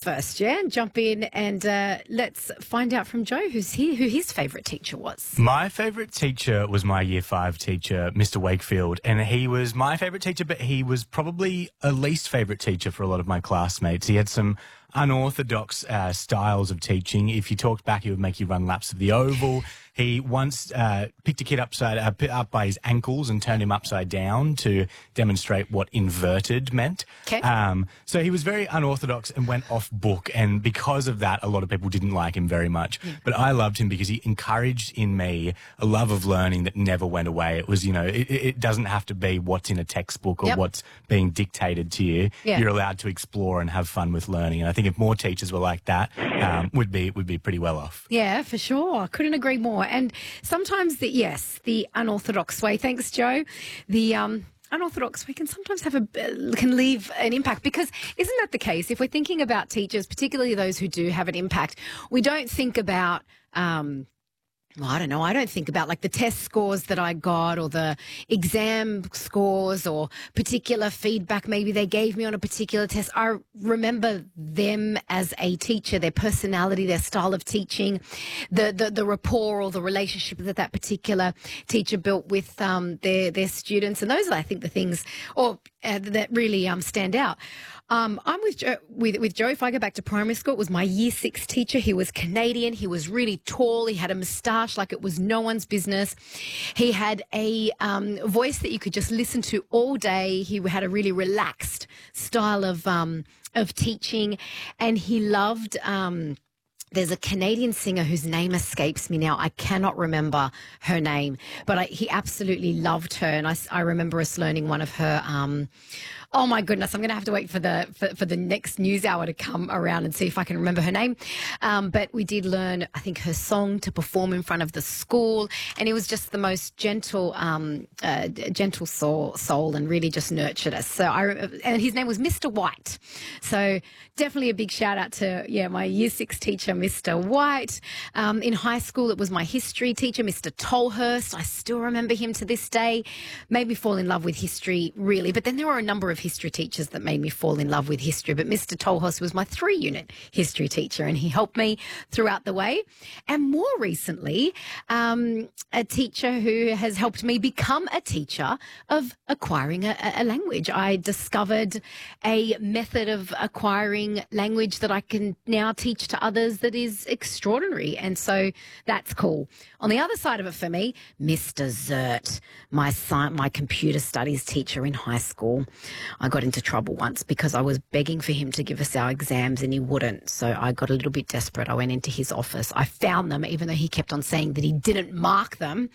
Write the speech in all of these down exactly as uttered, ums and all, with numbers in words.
first, yeah, and jump in and uh, let's find out from Joe, who's here, who his favourite teacher was. My favourite teacher was my year five teacher, Mister Wakefield, and he was my favourite teacher, but he was probably a least favourite teacher for a lot of my classmates. He had some unorthodox uh, styles of teaching. If you talked back, he would make you run laps of the oval. He once uh, picked a kid upside uh, up by his ankles and turned him upside down to demonstrate what inverted meant. Okay. Um, so he was very unorthodox and went off book, and because of that, a lot of people didn't like him very much. Yeah. But I loved him because he encouraged in me a love of learning that never went away. It was, you know, it, it doesn't have to be what's in a textbook or yep. what's being dictated to you. Yeah. You're allowed to explore and have fun with learning. And I think if more teachers were like that, um, would be would be pretty well off. Yeah, for sure. I couldn't agree more. And sometimes, the yes, the unorthodox way. Thanks, Joe. The um, unorthodox way can sometimes have a can leave an impact, because isn't that the case? If we're thinking about teachers, particularly those who do have an impact, we don't think about. Um, Well, I don't know. I don't think about like the test scores that I got or the exam scores or particular feedback maybe they gave me on a particular test. I remember them as a teacher, their personality, their style of teaching, the the, the rapport or the relationship that that particular teacher built with um, their their students, and those are, I think, the things or uh, that really um, stand out. Um, I'm with Joe, with, with Joe. If I go back to primary school, it was my year six teacher. He was Canadian. He was really tall. He had a moustache like it was no one's business. He had a um, voice that you could just listen to all day. He had a really relaxed style of um, of teaching, and he loved. Um, There's a Canadian singer whose name escapes me now. I cannot remember her name, but I, he absolutely loved her. And I, I remember us learning one of her, um, oh my goodness, I'm going to have to wait for the for, for the next news hour to come around and see if I can remember her name. Um, but we did learn, I think, her song to perform in front of the school. And it was just the most gentle, um, uh, gentle soul, soul and really just nurtured us. So I, and his name was Mister White. So definitely a big shout out to, yeah, my year six teacher, Mister White. Um, in high school, it was my history teacher, Mister Tolhurst. I still remember him to this day. Made me fall in love with history, really. But then there were a number of history teachers that made me fall in love with history. But Mister Tolhurst was my three-unit history teacher, and he helped me throughout the way. And more recently, um, a teacher who has helped me become a teacher of acquiring a, a language. I discovered a method of acquiring language that I can now teach to others that is extraordinary, and so that's cool. On the other side of it for me, Mister Zert, my sci- my computer studies teacher in high school. I got into trouble once because I was begging for him to give us our exams and he wouldn't, so I got a little bit desperate. I went into his office. I found them, even though he kept on saying that he didn't mark them,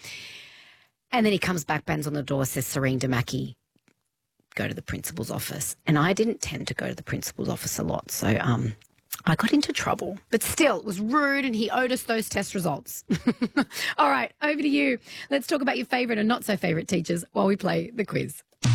and then he comes back, bangs on the door, says, Serene Damaki, go to the principal's office. And I didn't tend to go to the principal's office a lot, so um I got into trouble, but still, it was rude and he owed us those test results. All right, over to you. Let's talk about your favourite and not so favourite teachers while we play the quiz.